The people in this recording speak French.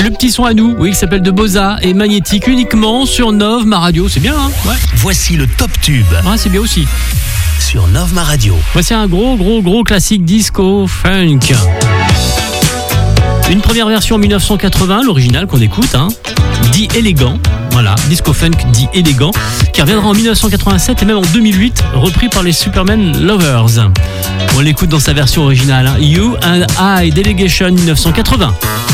deux petits sons à nous, oui, qui s'appellent De Boza et Magnétique, uniquement sur Nov Ma Radio. C'est bien, hein? Ouais. Voici le Top Tube. Ah, c'est bien aussi. Sur Nov Ma Radio. Voici un gros classique disco funk. Une première version en 1980, l'original qu'on écoute, hein, dit élégant. Voilà, disco funk dit élégant, qui reviendra en 1987 et même en 2008, repris par les Superman Lovers. On l'écoute dans sa version originale, hein, You and I, Delegation 1980.